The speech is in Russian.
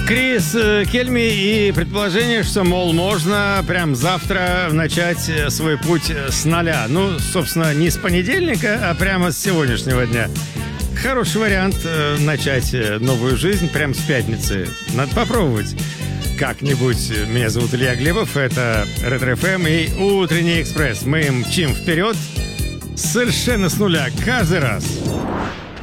Крис Кельми и предположение, что, мол, можно прям завтра начать свой путь с нуля. Ну, собственно, не с понедельника, а прямо с сегодняшнего дня. Хороший вариант начать новую жизнь прямо с пятницы. Надо попробовать как-нибудь. Меня зовут Илья Глебов, это Ретро-ФМ и Утренний экспресс. Мы мчим вперед совершенно с нуля каждый раз.